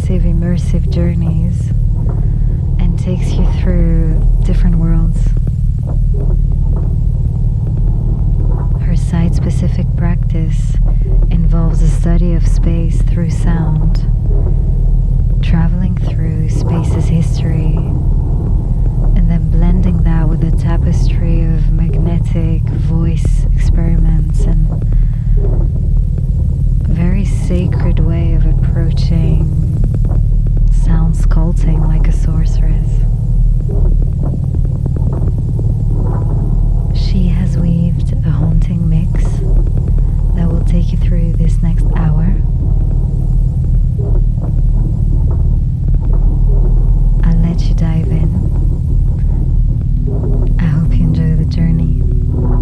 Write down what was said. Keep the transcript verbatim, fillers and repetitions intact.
massive immersive journeys and takes you through different worlds. Her site-specific practice involves the study of space through sound, traveling through space's history, and then blending that with a tapestry of magnetic voice experiments and a very sacred way of approaching sound sculpting.